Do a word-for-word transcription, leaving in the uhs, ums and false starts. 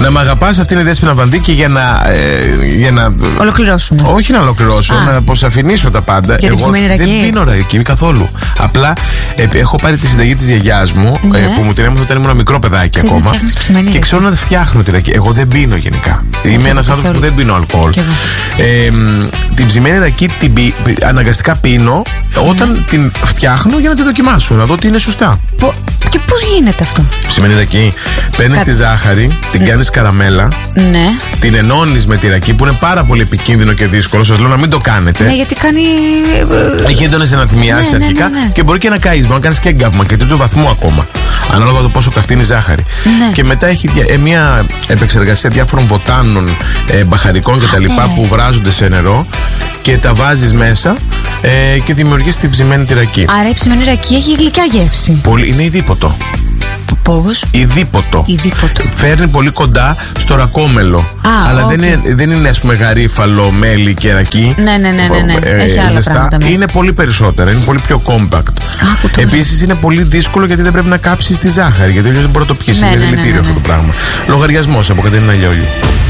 Να μ' αγαπάς, αυτή είναι η Δέσποινα Βανδίκη για να. Ε, για να ολοκληρώσουμε. Όχι να ολοκληρώσω, Α. να αποσαφηνίσω τα πάντα. Για Εγώ δεν πίνω ρακί καθόλου. Απλά ε, έχω πάρει τη συνταγή της γιαγιάς μου, ναι. ε, που μου την έμαθα όταν ήμουν μικρό παιδάκι. Ξέρεις ακόμα. Και ξέρω να φτιάχνω τη ρακί. Εγώ δεν πίνω γενικά. Είμαι ένας άνθρωπος που δεν πίνω αλκοόλ. Ε, την ψημένη ρακί την πι, αναγκαστικά πίνω όταν mm. την φτιάχνω για να τη δοκιμάσω, να δω ότι είναι σωστά. Πο, και πώς γίνεται αυτό? Ψημένη ρακί. Παίρνεις Κα... τη ζάχαρη, την κάνεις καραμέλα, ναι. την ενώνεις με τη ρακί, που είναι πάρα πολύ επικίνδυνο και δύσκολο. Σας λέω να μην το κάνετε. Ναι, γιατί κάνει. Έχει έντονες εναθυμιάσεις ναι, αρχικά ναι, ναι, ναι. και μπορεί και να καείς. Μπορεί να κάνεις και έγκαυμα και τρίτο βαθμό ακόμα. Ανάλογα το πόσο καυτή είναι η ζάχαρη. Ναι. Και μετά έχει δια... μια επεξεργασία διάφορων βοτάνων, ε, μπαχαρικών κτλ. Ναι. που βράζονται σε νερό και τα βάζεις μέσα ε, και δημιουργείς την ψημένη τη ρακί. Άρα η ψημένη ρακί έχει γλυκιά γεύση. Πολύ, είναι ειδίποτο. Πώς? Ειδίποτο. Ειδίποτο. Φέρνει πολύ κοντά στο ρακόμελο. Α, αλλά okay. δεν είναι, δεν είναι ας πούμε γαρίφαλο, μέλι και ρακί. Ναι, ναι, ναι, ναι, ναι. Ε, έχει άλλα ζεστά. πράγματα μέσα. Είναι πολύ περισσότερα, είναι πολύ πιο compact. Επίσης είναι πολύ δύσκολο γιατί δεν πρέπει να κάψεις τη ζάχαρη. Γιατί αλλιώς δεν μπορεί να το πιεις. Ναι, είναι ναι, δηλητήριο ναι, ναι, ναι. αυτό το πράγμα. Λογαριασμός από Κατερίνα Λιόλη.